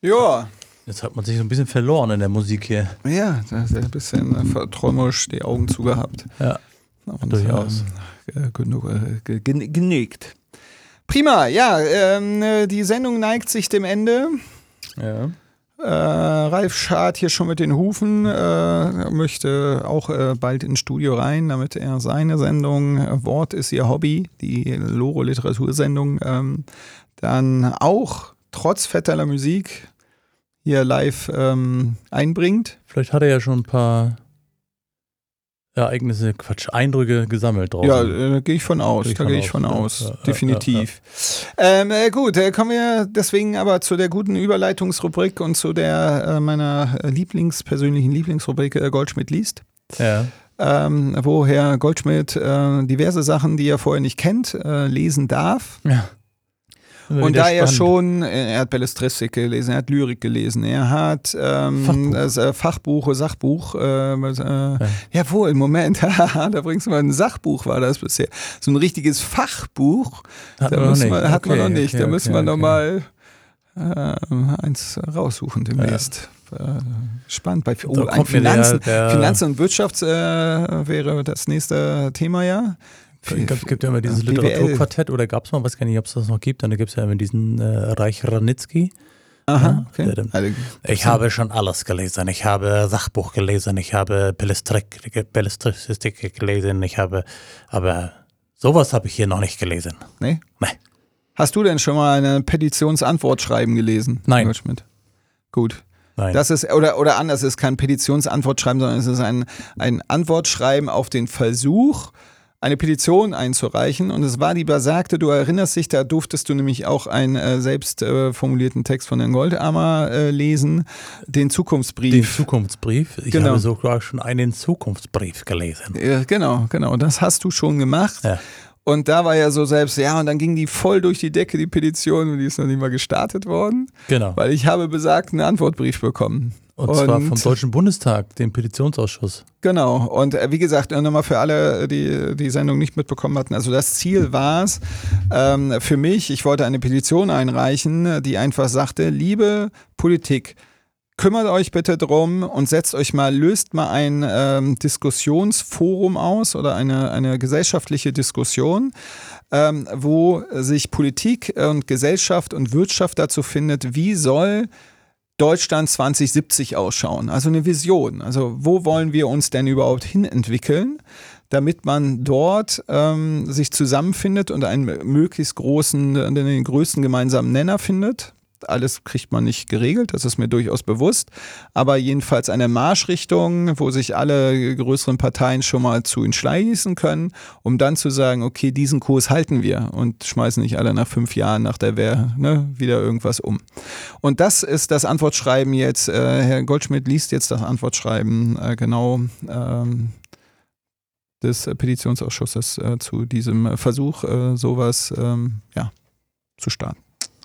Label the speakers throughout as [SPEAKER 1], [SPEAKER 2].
[SPEAKER 1] Ja.
[SPEAKER 2] Jetzt hat man sich so ein bisschen verloren in der Musik hier.
[SPEAKER 1] Ja, da ist ein bisschen verträumerisch die Augen zugehabt.
[SPEAKER 2] Ja,
[SPEAKER 1] und
[SPEAKER 2] durchaus.
[SPEAKER 1] Genickt. Prima, ja, die Sendung neigt sich dem Ende.
[SPEAKER 2] Ja.
[SPEAKER 1] Ralf schart hier schon mit den Hufen, möchte auch bald ins Studio rein, damit er seine Sendung Wort ist ihr Hobby, die Loro-Literatursendung, dann auch trotz fetterer Musik hier live einbringt.
[SPEAKER 2] Vielleicht hat er ja schon ein paar Eindrücke gesammelt drauf.
[SPEAKER 1] Ja, da gehe ich von aus. Definitiv. Gut, kommen wir deswegen aber zu der guten Überleitungsrubrik und zu der meiner persönlichen Lieblingsrubrik Goldschmidt liest.
[SPEAKER 2] Ja.
[SPEAKER 1] Wo Herr Goldschmidt diverse Sachen, die er vorher nicht kennt, lesen darf.
[SPEAKER 2] Ja.
[SPEAKER 1] Und da er hat Belletristik gelesen, er hat Lyrik gelesen, er hat Fachbuch, Sachbuch, jawohl, Moment, da bringst du mal ein Sachbuch, war das bisher. So ein richtiges Fachbuch, hat man noch nicht. Da müssen wir nochmal eins raussuchen demnächst. Spannend. Bei Finanzen und Wirtschaft wäre das nächste Thema, ja.
[SPEAKER 2] Es gibt ja immer dieses Literaturquartett, oder gab es mal, weiß gar nicht, ob es das noch gibt, dann gibt es ja immer diesen Reich Ranitzky.
[SPEAKER 1] Aha, okay.
[SPEAKER 2] Ich habe schon alles gelesen. Ich habe Sachbuch gelesen, ich habe Belletristik gelesen, aber sowas habe ich hier noch nicht gelesen.
[SPEAKER 1] Nee? Hast du denn schon mal eine Petitionsantwortschreiben gelesen?
[SPEAKER 2] Nein.
[SPEAKER 1] Gut.
[SPEAKER 2] Nein.
[SPEAKER 1] Das ist, oder anders, es ist kein Petitionsantwortschreiben, sondern es ist ein Antwortschreiben auf den Versuch, eine Petition einzureichen, und es war die besagte, du erinnerst dich, da durftest du nämlich auch einen selbst formulierten Text von Herrn Goldammer lesen, den Zukunftsbrief.
[SPEAKER 2] Ich habe sogar schon einen Zukunftsbrief gelesen.
[SPEAKER 1] Genau, das hast du schon gemacht.
[SPEAKER 2] Ja.
[SPEAKER 1] Und da war ja so selbst, und dann ging die voll durch die Decke, die Petition, und die ist noch nicht mal gestartet worden.
[SPEAKER 2] Genau.
[SPEAKER 1] Weil ich habe besagten Antwortbrief bekommen.
[SPEAKER 2] Und zwar vom Deutschen Bundestag, dem Petitionsausschuss.
[SPEAKER 1] Genau. Und wie gesagt, nochmal für alle, die die Sendung nicht mitbekommen hatten, also das Ziel war es für mich, ich wollte eine Petition einreichen, die einfach sagte, liebe Politik, kümmert euch bitte drum und löst mal ein Diskussionsforum aus oder eine gesellschaftliche Diskussion, wo sich Politik und Gesellschaft und Wirtschaft dazu findet, wie soll Deutschland 2070 ausschauen, also eine Vision. Also wo wollen wir uns denn überhaupt hin entwickeln, damit man dort sich zusammenfindet und den größten gemeinsamen Nenner findet. Alles kriegt man nicht geregelt, das ist mir durchaus bewusst, aber jedenfalls eine Marschrichtung, wo sich alle größeren Parteien schon mal zu entschließen können, um dann zu sagen, okay, diesen Kurs halten wir und schmeißen nicht alle nach 5 Jahren nach der Wehr wieder irgendwas um. Und das ist das Antwortschreiben jetzt, Herr Goldschmidt liest jetzt das Antwortschreiben des Petitionsausschusses zu diesem Versuch, sowas zu starten.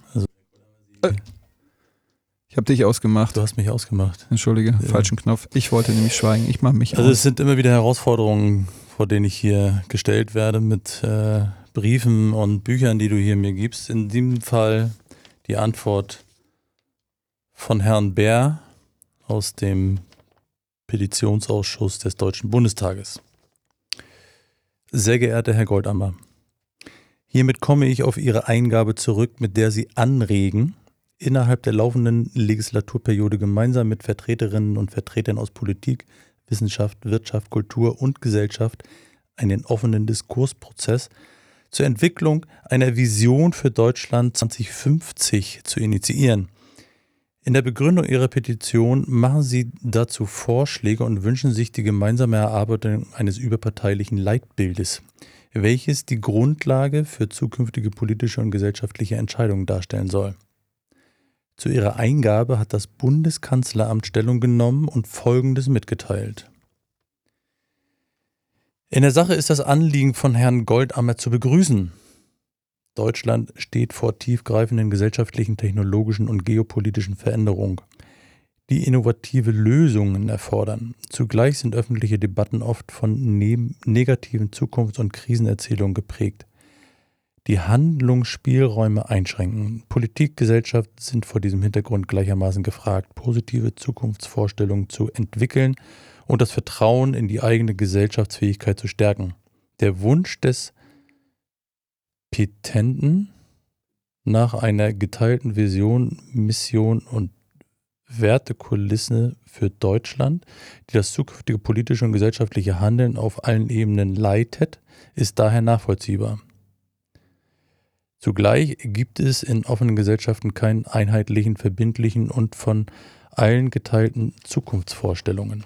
[SPEAKER 1] Ich habe dich ausgemacht.
[SPEAKER 2] Du hast mich ausgemacht.
[SPEAKER 1] Entschuldige, falschen Knopf. Ich wollte nämlich schweigen. Ich mache mich aus.
[SPEAKER 2] Also es sind immer wieder Herausforderungen, vor denen ich hier gestellt werde mit Briefen und Büchern, die du hier mir gibst. In diesem Fall die Antwort von Herrn Bär aus dem Petitionsausschuss des Deutschen Bundestages. Sehr geehrter Herr Goldammer, hiermit komme ich auf Ihre Eingabe zurück, mit der Sie anregen, innerhalb der laufenden Legislaturperiode gemeinsam mit Vertreterinnen und Vertretern aus Politik, Wissenschaft, Wirtschaft, Kultur und Gesellschaft einen offenen Diskursprozess zur Entwicklung einer Vision für Deutschland 2050 zu initiieren. In der Begründung Ihrer Petition machen Sie dazu Vorschläge und wünschen sich die gemeinsame Erarbeitung eines überparteilichen Leitbildes, welches die Grundlage für zukünftige politische und gesellschaftliche Entscheidungen darstellen soll. Zu ihrer Eingabe hat das Bundeskanzleramt Stellung genommen und Folgendes mitgeteilt. In der Sache ist das Anliegen von Herrn Goldammer zu begrüßen. Deutschland steht vor tiefgreifenden gesellschaftlichen, technologischen und geopolitischen Veränderungen, die innovative Lösungen erfordern. Zugleich sind öffentliche Debatten oft von negativen Zukunfts- und Krisenerzählungen geprägt, die Handlungsspielräume einschränken. Politik, Gesellschaft sind vor diesem Hintergrund gleichermaßen gefragt, positive Zukunftsvorstellungen zu entwickeln und das Vertrauen in die eigene Gesellschaftsfähigkeit zu stärken. Der Wunsch des Petenten nach einer geteilten Vision, Mission und Wertekulisse für Deutschland, die das zukünftige politische und gesellschaftliche Handeln auf allen Ebenen leitet, ist daher nachvollziehbar. Zugleich gibt es in offenen Gesellschaften keinen einheitlichen, verbindlichen und von allen geteilten Zukunftsvorstellungen.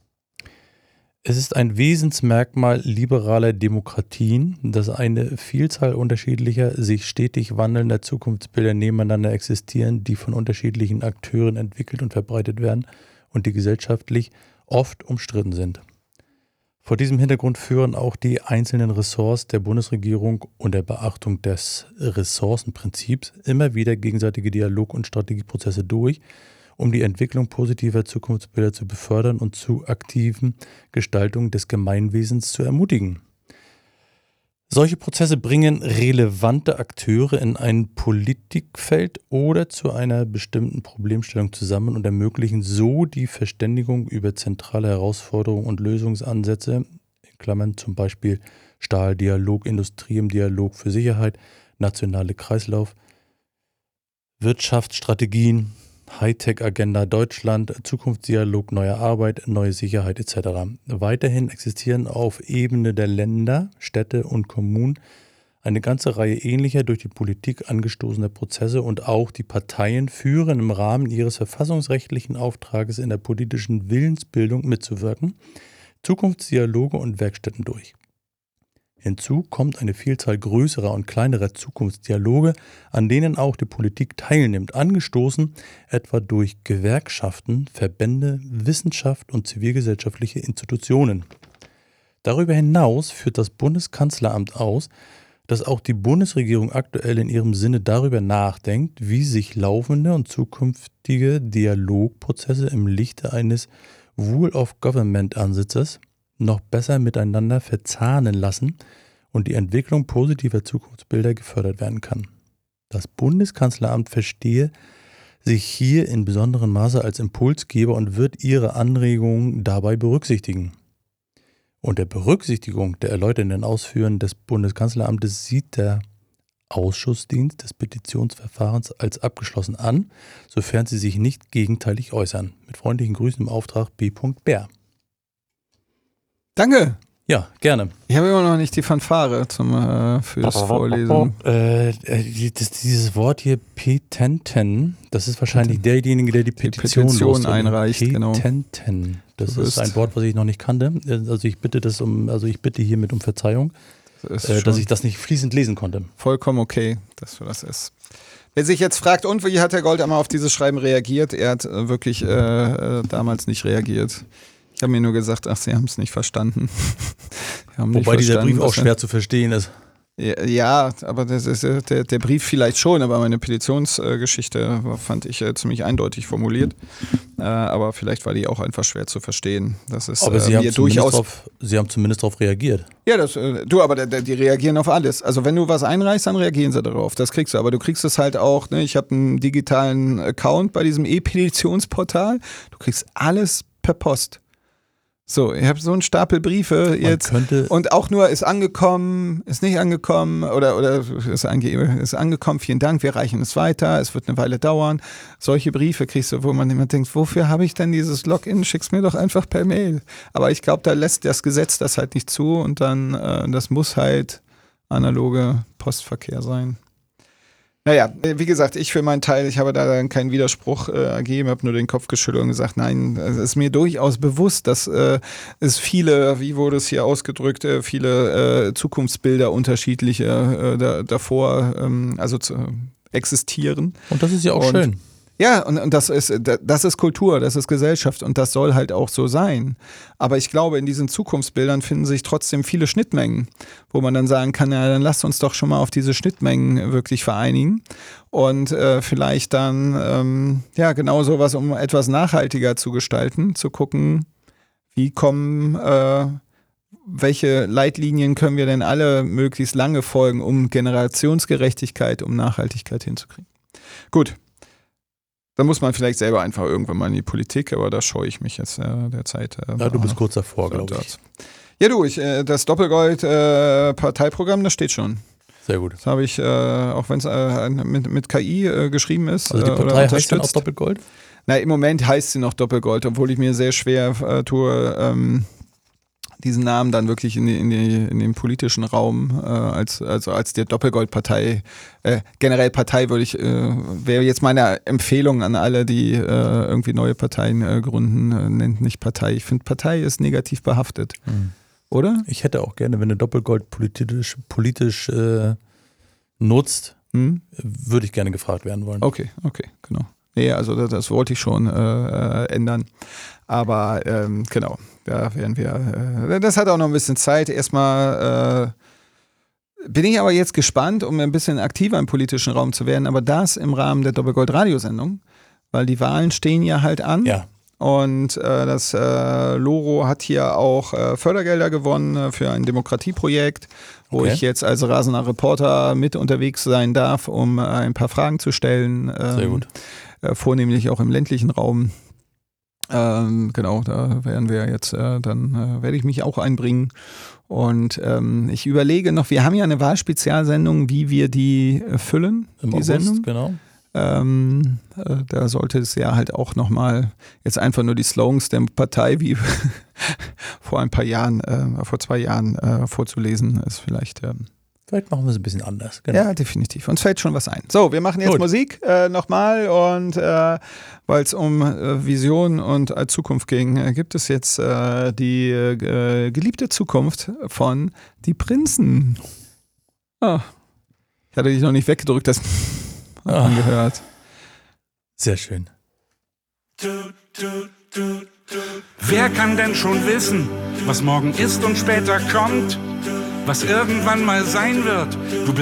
[SPEAKER 2] Es ist ein Wesensmerkmal liberaler Demokratien, dass eine Vielzahl unterschiedlicher, sich stetig wandelnder Zukunftsbilder nebeneinander existieren, die von unterschiedlichen Akteuren entwickelt und verbreitet werden und die gesellschaftlich oft umstritten sind. Vor diesem Hintergrund führen auch die einzelnen Ressorts der Bundesregierung unter Beachtung des Ressourcenprinzips immer wieder gegenseitige Dialog- und Strategieprozesse durch, um die Entwicklung positiver Zukunftsbilder zu befördern und zu aktiven Gestaltung des Gemeinwesens zu ermutigen. Solche Prozesse bringen relevante Akteure in ein Politikfeld oder zu einer bestimmten Problemstellung zusammen und ermöglichen so die Verständigung über zentrale Herausforderungen und Lösungsansätze, in Klammern zum Beispiel Stahldialog, Industrie im Dialog für Sicherheit, nationale Kreislauf, Wirtschaftsstrategien, Hightech-Agenda Deutschland, Zukunftsdialog, neue Arbeit, neue Sicherheit etc. Weiterhin existieren auf Ebene der Länder, Städte und Kommunen eine ganze Reihe ähnlicher durch die Politik angestoßener Prozesse und auch die Parteien führen im Rahmen ihres verfassungsrechtlichen Auftrages in der politischen Willensbildung mitzuwirken, Zukunftsdialoge und Werkstätten durch. Hinzu kommt eine Vielzahl größerer und kleinerer Zukunftsdialoge, an denen auch die Politik teilnimmt, angestoßen etwa durch Gewerkschaften, Verbände, Wissenschaft und zivilgesellschaftliche Institutionen. Darüber hinaus führt das Bundeskanzleramt aus, dass auch die Bundesregierung aktuell in ihrem Sinne darüber nachdenkt, wie sich laufende und zukünftige Dialogprozesse im Lichte eines Rule-of-Government-Ansatzes noch besser miteinander verzahnen lassen und die Entwicklung positiver Zukunftsbilder gefördert werden kann. Das Bundeskanzleramt verstehe sich hier in besonderem Maße als Impulsgeber und wird ihre Anregungen dabei berücksichtigen. Unter Berücksichtigung der erläuternden Ausführungen des Bundeskanzleramtes sieht der Ausschussdienst des Petitionsverfahrens als abgeschlossen an, sofern sie sich nicht gegenteilig äußern. Mit freundlichen Grüßen im Auftrag B. Bär.
[SPEAKER 1] Danke.
[SPEAKER 2] Ja, gerne.
[SPEAKER 1] Ich habe immer noch nicht die Fanfare fürs Vorlesen.
[SPEAKER 2] Dieses Wort hier, Petenten, das ist wahrscheinlich derjenige, der die Petition
[SPEAKER 1] einreicht.
[SPEAKER 2] Petenten. Genau. Das ist ein Wort, was ich noch nicht kannte. Also ich bitte hiermit um Verzeihung, dass ich das nicht fließend lesen konnte.
[SPEAKER 1] Vollkommen okay, dass du das ist. Wer sich jetzt fragt, und wie hat Herr Goldammer auf dieses Schreiben reagiert? Er hat wirklich damals nicht reagiert. Ich habe mir nur gesagt, ach, Sie haben es nicht verstanden.
[SPEAKER 2] Wobei dieser Brief auch schwer zu verstehen ist.
[SPEAKER 1] Ja, aber das ist, der Brief vielleicht schon, aber meine Petitionsgeschichte fand ich ziemlich eindeutig formuliert. Aber vielleicht war die auch einfach schwer zu verstehen. Das ist,
[SPEAKER 2] aber Sie haben zumindest darauf reagiert.
[SPEAKER 1] Ja, aber die reagieren auf alles. Also wenn du was einreichst, dann reagieren sie darauf. Das kriegst du. Aber du kriegst es halt auch, ne? Ich habe einen digitalen Account bei diesem E-Petitionsportal. Du kriegst alles per Post. So, ich habe so einen Stapel Briefe jetzt und auch nur ist angekommen, ist nicht angekommen oder ist angekommen, vielen Dank, wir reichen es weiter, es wird eine Weile dauern. Solche Briefe kriegst du, wo man immer denkt, wofür habe ich denn dieses Login? Schick's mir doch einfach per Mail. Aber ich glaube, da lässt das Gesetz das halt nicht zu und dann, das muss halt analoge Postverkehr sein. Naja, wie gesagt, ich für meinen Teil, ich habe da dann keinen Widerspruch ergeben, habe nur den Kopf geschüttelt und gesagt, nein, es ist mir durchaus bewusst, dass es viele, wie wurde es hier ausgedrückt, viele Zukunftsbilder unterschiedliche davor existieren.
[SPEAKER 2] Und das ist ja auch schön.
[SPEAKER 1] Ja, und das ist Kultur, das ist Gesellschaft und das soll halt auch so sein. Aber ich glaube, in diesen Zukunftsbildern finden sich trotzdem viele Schnittmengen, wo man dann sagen kann, ja, dann lasst uns doch schon mal auf diese Schnittmengen wirklich vereinigen und vielleicht dann, genau sowas, um etwas nachhaltiger zu gestalten, zu gucken, wie kommen welche Leitlinien können wir denn alle möglichst lange folgen, um Generationsgerechtigkeit, um Nachhaltigkeit hinzukriegen. Gut, da muss man vielleicht selber einfach irgendwann mal in die Politik, aber da scheue ich mich jetzt derzeit.
[SPEAKER 2] Ja, du bist kurz davor, glaube ich.
[SPEAKER 1] Ja, du, das Doppelgold-Parteiprogramm, das steht schon.
[SPEAKER 2] Sehr gut.
[SPEAKER 1] Das habe ich, auch wenn es mit KI geschrieben ist.
[SPEAKER 2] Also die Partei heißt dann auch Doppelgold?
[SPEAKER 1] Na, im Moment heißt sie noch Doppelgold, obwohl ich mir sehr schwer tue, diesen Namen dann wirklich in den politischen Raum als der Doppelgold-Partei, generell Partei wäre jetzt meine Empfehlung an alle, die irgendwie neue Parteien gründen, nennt nicht Partei. Ich finde, Partei ist negativ behaftet. Oder?
[SPEAKER 2] Ich hätte auch gerne, wenn du Doppelgold politisch nutzt, würde ich gerne gefragt werden wollen.
[SPEAKER 1] Okay, genau. Nee, also das wollte ich schon ändern. Aber genau, da werden wir, das hat auch noch ein bisschen Zeit. Erstmal bin ich aber jetzt gespannt, um ein bisschen aktiver im politischen Raum zu werden, aber das im Rahmen der Doppelgold-Radiosendung, weil die Wahlen stehen ja halt an.
[SPEAKER 2] Ja.
[SPEAKER 1] Und das Loro hat hier auch Fördergelder gewonnen für ein Demokratieprojekt, wo ich jetzt als rasender Reporter mit unterwegs sein darf, um ein paar Fragen zu stellen.
[SPEAKER 2] Sehr gut.
[SPEAKER 1] Vornehmlich auch im ländlichen Raum. Genau, da werden wir jetzt, dann werde ich mich auch einbringen. Und ich überlege noch, wir haben ja eine Wahlspezialsendung, wie wir die füllen,
[SPEAKER 2] Im
[SPEAKER 1] die
[SPEAKER 2] August,
[SPEAKER 1] Sendung.
[SPEAKER 2] Genau.
[SPEAKER 1] Da sollte es ja halt auch nochmal jetzt einfach nur die Slogans der Partei wie vor 2 Jahren vorzulesen, ist vielleicht.
[SPEAKER 2] Vielleicht machen wir es ein bisschen anders. Genau.
[SPEAKER 1] Ja, definitiv. Uns fällt schon was ein. So, wir machen jetzt Musik nochmal und weil es um Vision und Zukunft ging, gibt es jetzt die geliebte Zukunft von Die Prinzen. Oh. Ich hatte dich noch nicht weggedrückt, das angehört.
[SPEAKER 2] Sehr schön.
[SPEAKER 3] Wer kann denn schon wissen, was morgen ist und später kommt? Was irgendwann mal sein wird? Du